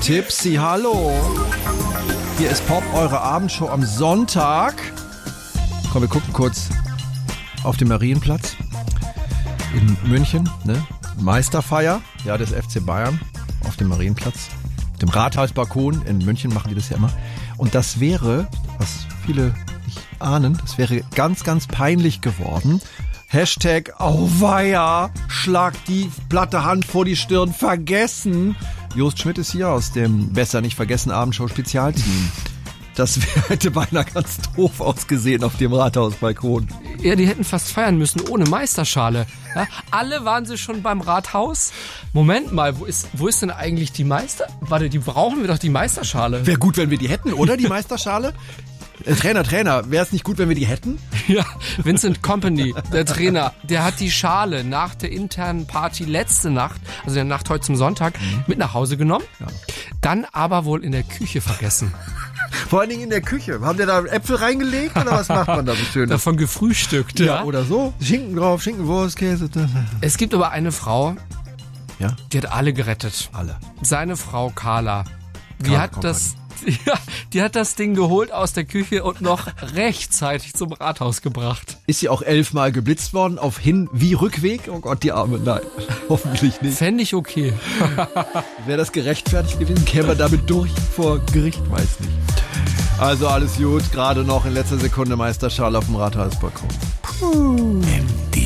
Tipsy, hallo. Hier ist Pop, eure Abendshow am Sonntag. Komm, wir gucken kurz auf den Marienplatz in München, ne? Meisterfeier, ja, des FC Bayern auf dem Marienplatz. Dem Rathausbalkon in München machen die das ja immer. Und das wäre, was viele nicht ahnen, das wäre ganz, ganz peinlich geworden. Hashtag Auweia, schlag die platte Hand vor die Stirn, vergessen. Jost Schmidt ist hier aus dem Besser nicht vergessen Abendshow Spezialteam. Das hätte beinahe ganz doof ausgesehen auf dem Rathausbalkon. Ja, die hätten fast feiern müssen ohne Meisterschale. Ja, alle waren sie schon beim Rathaus. Moment mal, wo ist denn eigentlich die Meister... Warte, die brauchen wir doch die Meisterschale. Wäre gut, wenn wir die hätten, oder die Meisterschale? Trainer, wäre es nicht gut, wenn wir die hätten? Ja, Vincent Kompany, der Trainer, der hat die Schale nach der internen Party letzte Nacht, also der Nacht heute zum Sonntag, mit nach Hause genommen. Ja. Dann aber wohl in der Küche vergessen. Vor allen Dingen in der Küche. Haben der da Äpfel reingelegt oder was macht man da so schön? Davon gefrühstückt, ja. Oder so. Schinken drauf, Schinkenwurst, Käse. Es gibt aber eine Frau, ja? Die hat alle gerettet. Alle. Seine Frau Carla. Die hat das Ding geholt aus der Küche und noch rechtzeitig zum Rathaus gebracht. Ist sie auch 11-mal geblitzt worden auf Hin- wie Rückweg? Oh Gott, die Arme, nein, hoffentlich nicht. Fände ich okay. Wäre das gerechtfertigt gewesen? Käme man damit durch vor Gericht? Weiß nicht. Also alles gut, gerade noch in letzter Sekunde Meisterschale auf dem Rathausbalkon. Puh.